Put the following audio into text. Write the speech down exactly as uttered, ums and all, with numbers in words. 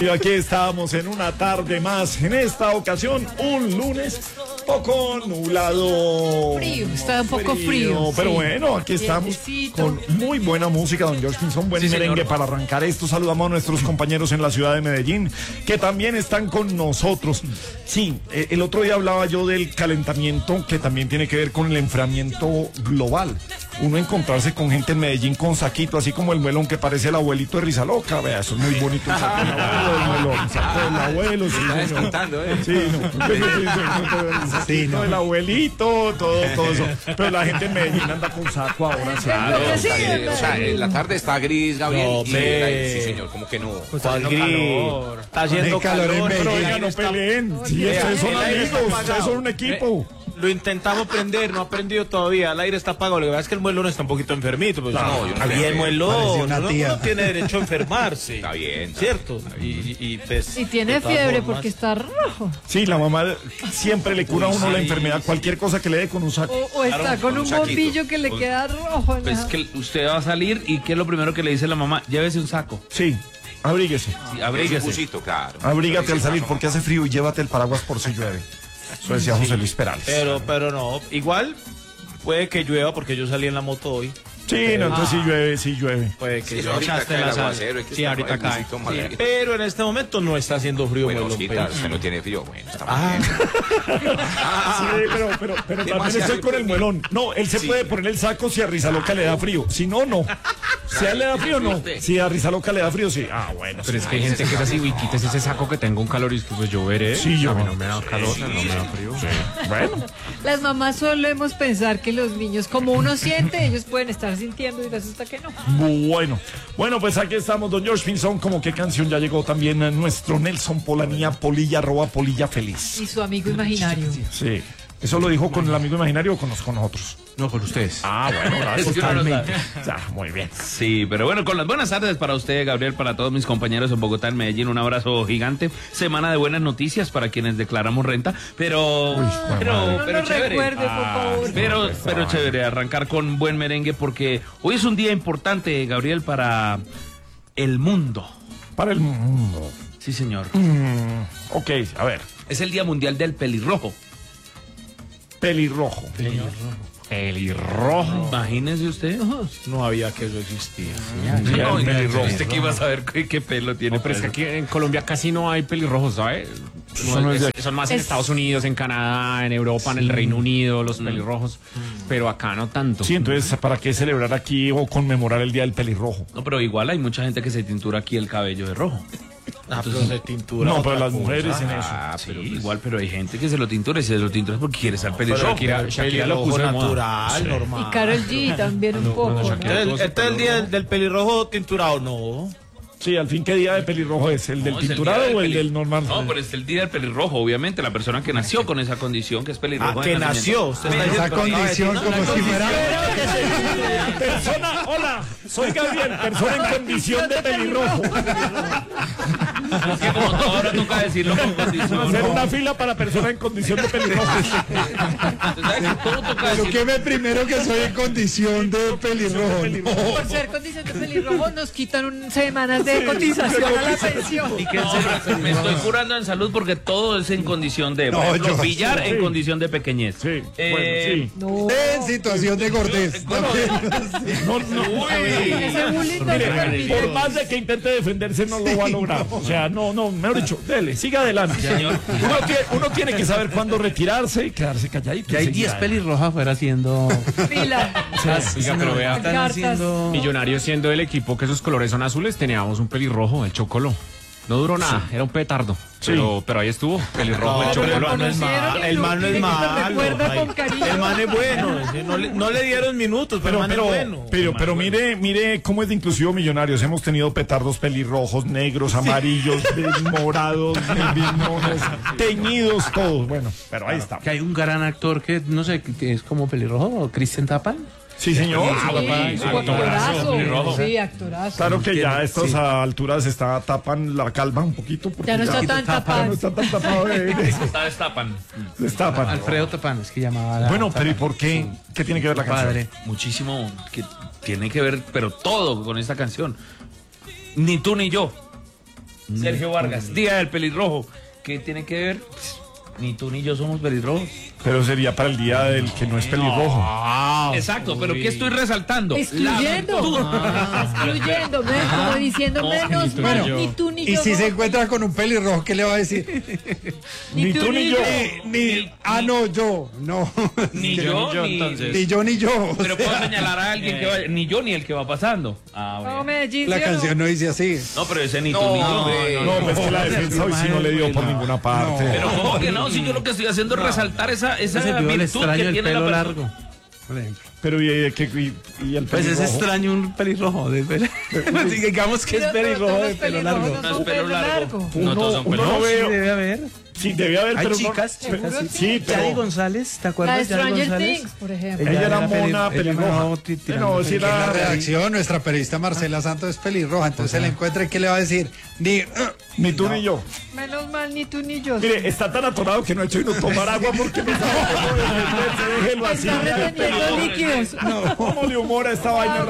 Y aquí estamos en una tarde más, en esta ocasión un lunes poco nublado. Frío, está un poco frío. Pero sí. bueno, aquí estamos con muy buena música, don George Pinzón, buen sí, merengue señor. Para arrancar esto. Saludamos a nuestros compañeros en la ciudad de Medellín, que también están con nosotros. Sí, el otro día hablaba yo del calentamiento, que también tiene que ver con el enfriamiento global. Uno encontrarse con gente en Medellín con saquito, así como el melón que parece el abuelito de Rizaloca. Vea, eso es muy bonito el saco del abuelo, el melón, saco del abuelo. Sí, está descontando, ¿eh? Sí, no. Sí, no, el abuelito, todo, todo eso. Pero la gente en Medellín anda con saco ahora. Claro, sí, está, sí, o sea, en la tarde está gris, Gabriel. No, y pe... sí, señor, como que no. Pues está gris. Está haciendo calor, calor en Medellín. Pero oiga, no peleen. Sí, ustedes son amigos, ustedes son un equipo. Lo intentamos prender, no ha prendido todavía. El aire está apagado. Lo que pasa es que el muelón está un poquito enfermito. Pues, no, yo no había el muelón. Una No, tía. no tiene derecho a enfermarse. Está bien. ¿Cierto? Está bien. Y, y, pues, Y tiene fiebre formas, porque está rojo. Sí, la mamá siempre le cura a uno sí, la enfermedad. Cualquier cosa que le dé con un saco. O, o está claro, con, con un un bombillo que le pues, queda rojo. Pues es que usted va a salir y ¿qué es lo primero que le dice la mamá? Llévese un saco. Sí, abríguese. Sí, abríguese. Busito, claro. Abrígate al salir porque hace frío y llévate el paraguas por si llueve. Eso decía José Luis Perales. Pero, pero no, igual puede que llueva porque yo salí en la moto hoy. Sí, no, entonces ah. sí llueve, sí llueve. Puede que Sí, yo ahorita echaste cae la el sal. aguacero, hay que Sí, estar ahorita con el cae. busito, Sí, madre. pero en este momento no está haciendo frío. Bueno, Melón, Osquita, pero- usted no tiene frío. Bueno, está Ah. bien. Sí, pero, pero, pero también Demasiado estoy con el muelón. No, él se Sí. puede poner el saco si a Rizaloca le da frío. Si no, no. Si a él le da frío, no. Si a Rizaloca le da frío, sí. Ah, bueno. Pero es que hay gente que es así, uy, quítese ese saco que tengo un calor y es que pues yo veré. Sí, yo. A mí no me da calor, Sí, no me da frío. Sí. Bueno. Las mamás solemos pensar que los niños, como uno siente, ellos pueden estar sintiendo y resulta que no. Bueno, bueno, pues aquí estamos, don George Pinzón. Como qué canción ya llegó también a nuestro Nelson Polanía, Polilla, arroba Polilla Feliz. Y su amigo imaginario. Sí. ¿Eso lo dijo con el amigo imaginario o con, los, con nosotros? No, con ustedes. Ah, bueno, gracias. Es que uno no totalmente. Ya, muy bien. Sí, pero bueno, con las buenas tardes para usted, Gabriel, para todos mis compañeros en Bogotá, en Medellín, un abrazo gigante. Semana de buenas noticias para quienes declaramos renta, pero Uy, pero, No pero lo chévere. recuerde, por favor. Pero, pero chévere, arrancar con buen merengue porque hoy es un día importante, Gabriel, para el mundo. Para el mundo. Sí, señor. Mm, ok, a ver. Es el Día Mundial del Pelirrojo. Pelirrojo. Pelirrojo. Imagínese usted. No había que eso existía. No, el pelirrojo. ¿Usted qué iba a saber qué, qué pelo tiene? No, pero es que aquí en Colombia casi no hay pelirrojos, ¿sabes? Eso No, no es de es- son más en Es- Estados Unidos, en Canadá, en Europa, en el Reino Unido, los pelirrojos. Pero acá no tanto. Sí, entonces, ¿para qué celebrar aquí o conmemorar el Día del Pelirrojo? No, pero igual hay mucha gente que se tintura aquí el cabello de rojo. Ah, pero se tintura. No, pero otra las cosa. mujeres en eso. Ah, pero igual, pero hay gente que se lo tintura y se lo tintura es porque quiere ser Pero pelirrojo. Shakira- Shakira lo pelirrojo puso de moda. natural, normal. Y Karol G también un poco. Entonces, este es el día del, del pelirrojo tinturado, no. Sí, al fin, ¿qué día de pelirrojo es? ¿El del No, es el tinturado día o el peli- del normal? No, pero es el día del pelirrojo, obviamente, la persona que nació con esa condición que es pelirrojo. Ah, de que nacimiento. nació. Usted está Esa diciendo- condición no, como la si condición fuera- Persona, hola, soy Gabriel, persona en condición de pelirrojo. Es que como todo ahora toca decirlo con condición. Hacer una fila para persona en condición de pelirrojo. Usted sabe que todo toca Pero decirlo. que me primero que soy en condición de pelirrojo. Por ser condición de pelirrojo nos quitan un- semanas de cotización a la pensión. Y que en serio, me estoy curando en salud porque todo es en condición de, por No, ejemplo, yo- billar en sí. condición de pequeñez. Sí, Eh, bueno, No. En situación de gordez. sí. No, no. Ese bullying no se Mire, permite. por más de que intente defenderse, no lo va a lograr. O sea, no, no, mejor dicho, dele, siga adelante. Señor. Uno tiene, uno tiene que saber cuándo retirarse y quedarse calladito. Y hay seguir diez adelante. pelirrojas afuera haciendo. Fila. Oiga, pero vea, Están Cartas. haciendo. Millonarios siendo el equipo que sus colores son azules, teníamos un pelirrojo, el Chocolo. No duró nada, era un petardo. Sí. Pero, pero ahí estuvo, pelirrojo, No, el pero el Chocolo. man no es malo. El man no es malo. Recuerda Ay, con cariño. El man es bueno. ese No le, no le dieron minutos, Pero, pero, el man pero, es bueno. pero, pero mire, mire cómo es de inclusivo Millonarios. Hemos tenido petardos pelirrojos, negros, amarillos, de- morados, de bimones, teñidos, todos. Bueno, pero ahí está. Que hay un gran actor que no sé, que es como pelirrojo, Christian Tapan. Sí, señor. Sí, sí, actorazo. pelirrojo. Sí, actorazo. Claro que ya a estas Sí. alturas está tapan la calva un poquito. porque Ya no está tan ya tapado. no está tan tapado de, de- Está destapan. destapan. Alfredo Tapan, es que llamaba. la- Bueno, pero ¿y por qué? ¿Qué tiene que ver la canción? Padre. Muchísimo que tiene que ver, pero todo con esta canción. Ni tú ni yo. Sergio Vargas, Día del Pelirrojo. ¿Qué tiene que ver? Ni tú ni yo somos pelirrojos. Pero sería para el día del que no es pelirrojo. Exacto, pero ¿qué estoy resaltando? Excluyendo. La Excluyendo, ¿ves? Como diciendo menos, ni tú ni bueno, yo. ni tú ni Y yo. si no. se encuentra con un pelirrojo, ¿qué le va a decir? Ni tú ni yo. Ni, ah, no, yo, no. Ni Que- yo, yo, ni... entonces. Ni yo, ni yo. o Pero sea, puedo señalar a alguien que vaya... Ni yo, ni el que va pasando. Ah, No, bueno. Medellín, la ¿sí o no? canción no dice así. No, pero ese ni tú No, ni yo. hombre. No, pues que la defensa hoy sí no le dio por ninguna parte. Pero ¿cómo que no? Si yo lo que estoy haciendo es resaltar esa, esa Ese vivo le virtud extraño que el tiene la pelo persona. largo, por ejemplo. Pero y, y, y- y el Pues es pelirrojo. extraño un pelirrojo. De pelo. Digamos que es Pero- pero pelirrojo todos de los pelo pelirrojos largo. no No son es pelo pelo largo. largo. No, todos son uno no pelos. Sí, veo. debe haber. Sí, debe haber, Hay pero chicas, no, chicas, sí, sí. sí, pero Yari González, ¿te La acuerdas de de Yari Stranger González? Things, por ejemplo. ella era peli- mona ella pelirroja. era ti- tirando No, sí En la era redacción, nuestra periodista Marcela Santos es pelirroja, entonces se la encuentra y ¿qué le va a decir? Ni, ni tú ni yo. Menos mal, ni tú ni yo. Mire, está tan atorado que no ha hecho no tomar agua porque no sabe cómo defenderse. Déjelo así. Está ya, reteniendo pero- líquidos. ¿Cómo le humora esta vaina?